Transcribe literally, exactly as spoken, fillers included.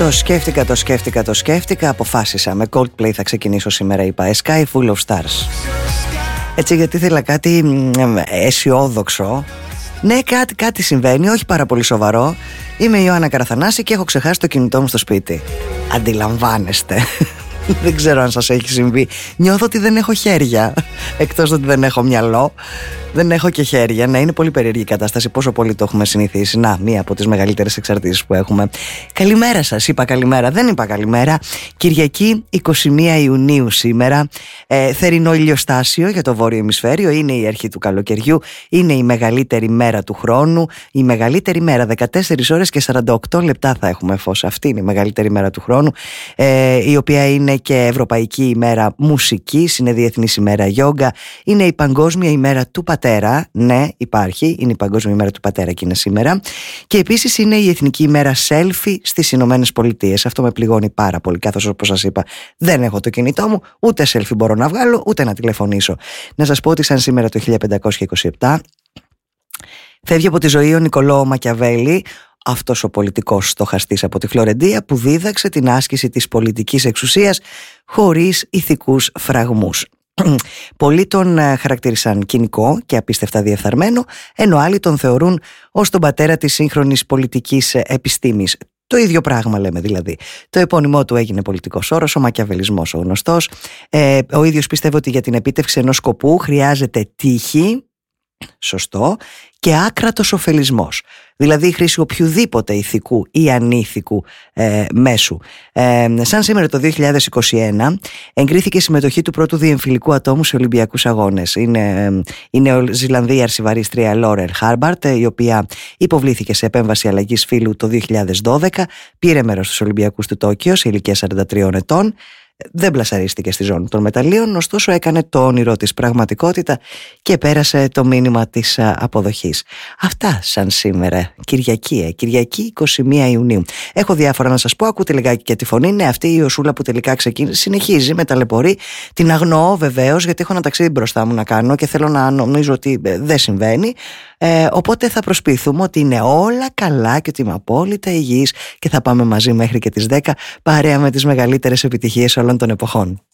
Το σκέφτηκα, το σκέφτηκα, το σκέφτηκα. Αποφάσισα. Με Coldplay θα ξεκινήσω σήμερα, είπα. A Sky Full of Stars. Έτσι, γιατί ήθελα κάτι αισιόδοξο. Ναι, κάτι, κάτι συμβαίνει, όχι πάρα πολύ σοβαρό. Είμαι η Ιωάννα Καραθανάση και έχω ξεχάσει το κινητό μου στο σπίτι. Αντιλαμβάνεστε. Δεν ξέρω αν σας έχει συμβεί. Νιώθω ότι δεν έχω χέρια. Εκτός ότι δεν έχω μυαλό, δεν έχω και χέρια. Ναι, είναι πολύ περίεργη η κατάσταση. Πόσο πολύ το έχουμε συνηθίσει. Να, μία από τις μεγαλύτερες εξαρτήσεις που έχουμε. Καλημέρα σας. Είπα καλημέρα, δεν είπα καλημέρα. Κυριακή εικοστή πρώτη Ιουνίου σήμερα. ε, Θερινό ηλιοστάσιο για το βόρειο ημισφαίριο. Είναι η αρχή του καλοκαιριού. Είναι η μεγαλύτερη μέρα του χρόνου. Η μεγαλύτερη μέρα, δεκατέσσερις ώρες και σαράντα οκτώ λεπτά θα έχουμε φως. Αυτή είναι η μεγαλύτερη μέρα του χρόνου, ε, η οποία είναι και Ευρωπαϊκή ημέρα μουσικής. Είναι Διεθνής ημέρα γιόγκα. Είναι η Παγκόσμια ημέρα του πατέρα. Ναι, υπάρχει. Είναι η Παγκόσμια ημέρα του πατέρα και είναι σήμερα. Και επίσης είναι η Εθνική ημέρα selfie στις Ηνωμένες Πολιτείες. Αυτό με πληγώνει πάρα πολύ, καθώς όπως σας είπα δεν έχω το κινητό μου, ούτε selfie μπορώ να βγάλω, ούτε να τηλεφωνήσω. Να σας πω ότι σαν σήμερα το χίλια πεντακόσια είκοσι επτά φεύγει από τη ζωή ο Νικολό Μακιαβέλη, αυτός ο πολιτικός στοχαστής από τη Φλωρεντία που δίδαξε την άσκηση της πολιτικής εξουσίας χωρίς ηθικούς φραγμούς. Πολλοί τον χαρακτήρισαν κοινικό και απίστευτα διεφθαρμένο, ενώ άλλοι τον θεωρούν ως τον πατέρα της σύγχρονης πολιτικής επιστήμης. Το ίδιο πράγμα λέμε δηλαδή. Το επώνυμό του έγινε πολιτικός όρος, ο μακιαβελισμός ο γνωστός. Ε, ο ίδιος πιστεύει ότι για την επίτευξη ενός σκοπού χρειάζεται τύχη, σωστό, και άκρατος ωφελισμός. Δηλαδή η χρήση οποιοδήποτε ηθικού ή ανήθικου ε, μέσου. Ε, σαν σήμερα το δύο χιλιάδες είκοσι ένα εγκρίθηκε η συμμετοχή του πρώτου διεμφυλικού ατόμου σε Ολυμπιακούς Αγώνες. Είναι, ε, είναι ο Ζηλανδή αρσιβαρίστρια Λόρελ Χάρμπαρτ, η οποία υποβλήθηκε σε επέμβαση αλλαγής φύλου το δύο χιλιάδες δώδεκα, πήρε μέρος στους Ολυμπιακούς του Τόκιο σε ηλικία σαράντα τριών ετών. Δεν πλασαρίστηκε στη ζώνη των μεταλλίων, ωστόσο έκανε το όνειρο της πραγματικότητα και πέρασε το μήνυμα της αποδοχής. Αυτά σαν σήμερα, Κυριακή, ε, Κυριακή εικοστή πρώτη Ιουνίου. Έχω διάφορα να σας πω, ακούτε λιγάκι και τη φωνή. Είναι αυτή η Ιωσούλα που τελικά ξεκίνησε, συνεχίζει με ταλαιπωρεί. Την αγνοώ βεβαίως, γιατί έχω ένα ταξίδι μπροστά μου να κάνω και θέλω να νομίζω ότι δεν συμβαίνει. Ε, οπότε θα προσποιηθούμε ότι είναι όλα καλά και ότι είμαι απόλυτα υγιής και θα πάμε μαζί μέχρι και τις δέκα, παρέα με τις μεγαλύτερες επιτυχίες όλων των εποχών.